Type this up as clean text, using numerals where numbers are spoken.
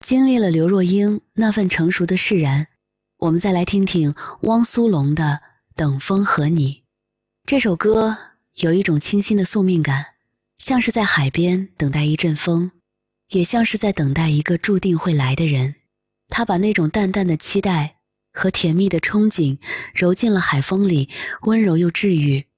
经历了刘若英那份成熟的释然，我们再来听听汪苏泷的《等风和你》。这首歌有一种清新的宿命感，像是在海边等待一阵风，也像是在等待一个注定会来的人。他把那种淡淡的期待和甜蜜的憧憬揉进了海风里，温柔又治愈，